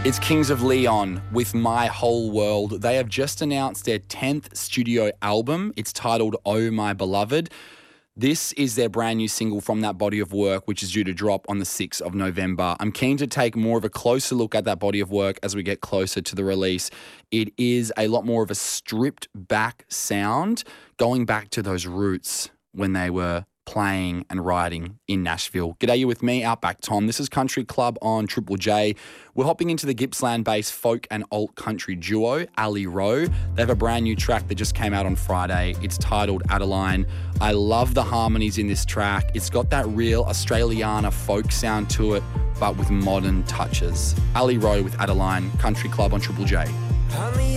It's Kings of Leon with My Whole World. They have just announced their 10th studio album. It's titled Oh My Beloved. This is their brand new single from that body of work, which is due to drop on the 6th of November. I'm keen to take more of a closer look at that body of work as we get closer to the release. It is a lot more of a stripped back sound, going back to those roots when they were playing and writing in Nashville. G'day, you with me, Outback Tom. This is Country Club on Triple J. We're hopping into the Gippsland-based folk and alt country duo, Ali Rowe. They have a brand new track that just came out on Friday. It's titled Adeline. I love the harmonies in this track. It's got that real Australiana folk sound to it, but with modern touches. Ali Rowe with Adeline, Country Club on Triple J.